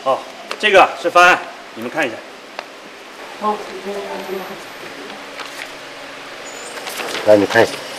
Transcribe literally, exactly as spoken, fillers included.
哦，这个是方案，你们看一下。 好，来你看一下。